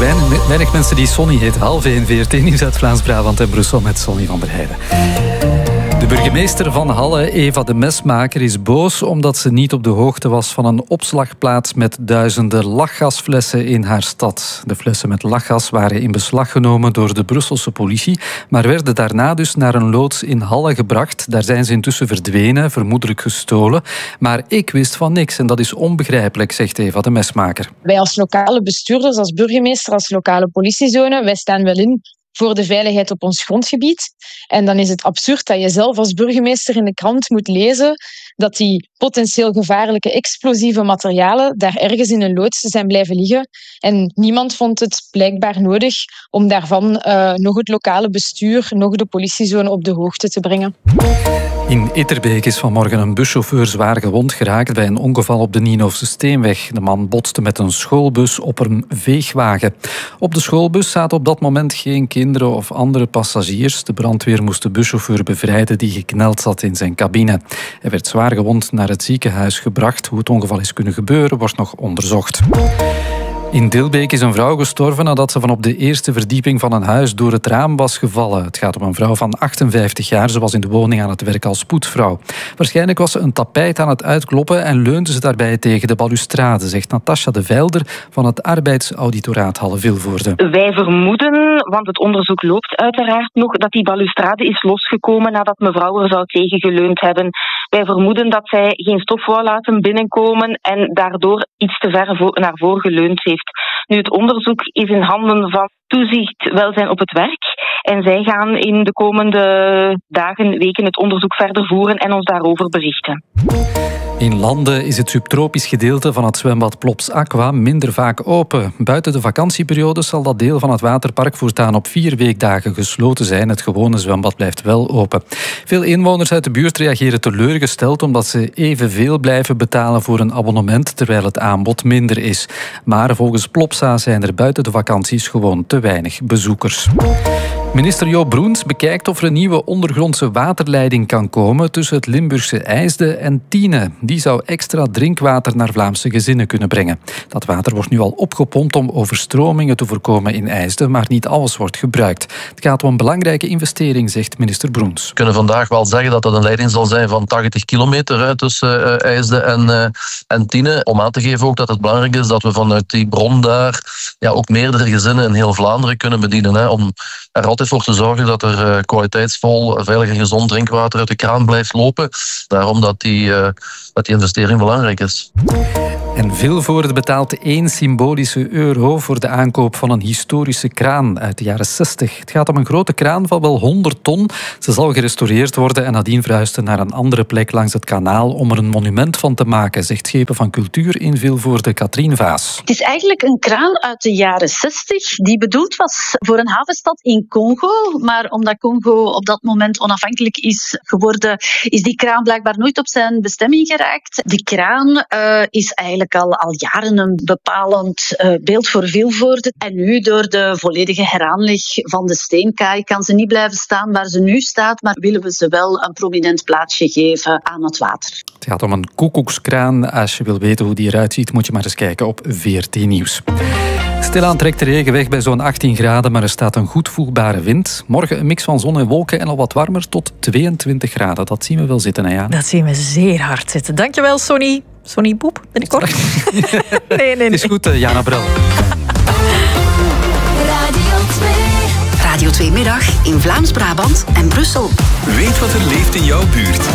Weinig mensen die Sonny heten. 12:30 VRT Nieuws uit Vlaams-Brabant en Brussel met Sonny van der Heijden. De burgemeester van Halle, Eva de Mesmaker, is boos omdat ze niet op de hoogte was van een opslagplaats met duizenden lachgasflessen in haar stad. De flessen met lachgas waren in beslag genomen door de Brusselse politie, maar werden daarna dus naar een loods in Halle gebracht. Daar zijn ze intussen verdwenen, vermoedelijk gestolen. Maar ik wist van niks en dat is onbegrijpelijk, zegt Eva de Mesmaker. Wij als lokale bestuurders, als burgemeester, als lokale politiezone, wij staan wel in voor de veiligheid op ons grondgebied. En dan is het absurd dat je zelf als burgemeester in de krant moet lezen dat die potentieel gevaarlijke explosieve materialen daar ergens in een loods zijn blijven liggen. En niemand vond het blijkbaar nodig om daarvan nog het lokale bestuur, nog de politiezone op de hoogte te brengen. In Itterbeek is vanmorgen een buschauffeur zwaar gewond geraakt bij een ongeval op de Nienhoofse Steenweg. De man botste met een schoolbus op een veegwagen. Op de schoolbus zaten op dat moment geen kinderen of andere passagiers. De brandweer moest de buschauffeur bevrijden die gekneld zat in zijn cabine. Hij werd zwaar gewond naar het ziekenhuis gebracht. Hoe het ongeval is kunnen gebeuren, wordt nog onderzocht. In Dilbeek is een vrouw gestorven nadat ze van op de eerste verdieping van een huis door het raam was gevallen. Het gaat om een vrouw van 58 jaar. Ze was in de woning aan het werk als poetsvrouw. Waarschijnlijk was ze een tapijt aan het uitkloppen en leunde ze daarbij tegen de balustrade, zegt Natasja de Velder van het arbeidsauditoraat Halle-Vilvoorde. Wij vermoeden, want het onderzoek loopt uiteraard nog, dat die balustrade is losgekomen nadat mevrouw er zou tegen geleund hebben. Wij vermoeden dat zij geen stof wou laten binnenkomen en daardoor iets te ver naar voren geleund heeft. Nu, het onderzoek is in handen van toezicht welzijn op het werk. En zij gaan in de komende dagen, weken het onderzoek verder voeren en ons daarover berichten. In Landen is het subtropisch gedeelte van het zwembad Plops Aqua minder vaak open. Buiten de vakantieperiode zal dat deel van het waterpark voortaan op 4 weekdagen gesloten zijn. Het gewone zwembad blijft wel open. Veel inwoners uit de buurt reageren teleurgesteld omdat ze evenveel blijven betalen voor een abonnement terwijl het aanbod minder is. Maar volgens Plopsa zijn er buiten de vakanties gewoon te weinig bezoekers. Minister Joop Broens bekijkt of er een nieuwe ondergrondse waterleiding kan komen tussen het Limburgse IJsde en Tiene. Die zou extra drinkwater naar Vlaamse gezinnen kunnen brengen. Dat water wordt nu al opgepompt om overstromingen te voorkomen in IJsde, maar niet alles wordt gebruikt. Het gaat om een belangrijke investering, zegt minister Broens. We kunnen vandaag wel zeggen dat dat een leiding zal zijn van 80 kilometer tussen IJsde en Tiene. Om aan te geven ook dat het belangrijk is dat we vanuit die bron daar ook meerdere gezinnen in heel Vlaanderen kunnen bedienen. Om er altijd voor te zorgen dat er kwaliteitsvol, veilig en gezond drinkwater uit de kraan blijft lopen. Daarom dat die investering belangrijk is. En Vilvoorde betaalt 1 symbolische euro voor de aankoop van een historische kraan uit de jaren 60. Het gaat om een grote kraan van wel 100 ton. Ze zal gerestaureerd worden en nadien verhuisd naar een andere plek langs het kanaal om er een monument van te maken, zegt Schepen van Cultuur in Vilvoorde Katrien Vaas. Het is eigenlijk een kraan uit de jaren 60 die bedoeld was voor een havenstad in Congo. Maar omdat Congo op dat moment onafhankelijk is geworden, is die kraan blijkbaar nooit op zijn bestemming geraakt. Die kraan is eigenlijk al jaren een bepalend beeld voor Vilvoorde. En nu, door de volledige heraanleg van de steenkaai, kan ze niet blijven staan waar ze nu staat, maar willen we ze wel een prominent plaatsje geven aan het water. Het gaat om een koekoekskraan. Als je wil weten hoe die eruit ziet, moet je maar eens kijken op VRT Nieuws. Stilaan trekt de regen weg bij zo'n 18 graden, maar er staat een goed voelbare wind. Morgen een mix van zon en wolken en al wat warmer tot 22 graden. Dat zien we wel zitten, hè, Jana? Dat zien we zeer hard zitten. Dankjewel, Sonny. Sonny Boep, binnenkort. Nee. Is goed, Jana Brel. Radio 2 Middag in Vlaams-Brabant en Brussel. Weet wat er leeft in jouw buurt.